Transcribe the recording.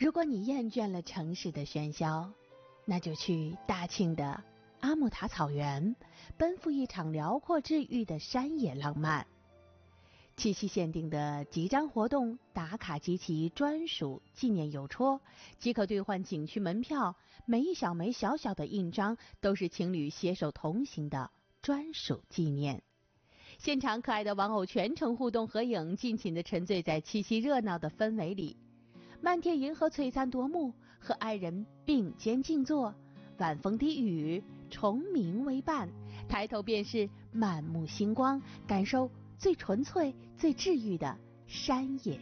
如果你厌倦了城市的喧嚣，那就去大庆的阿木塔草原，奔赴一场辽阔治愈的山野浪漫。七夕限定的集章活动，打卡集齐专属纪念邮戳，即可兑换景区门票，每一小枚小小的印章都是情侣携手同行的专属纪念。现场可爱的玩偶全程互动合影，尽情地沉醉在七夕热闹的氛围里。漫天银河璀璨夺目，和爱人并肩静坐，晚风低语，虫鸣为伴，抬头便是满目星光，感受最纯粹最治愈的山野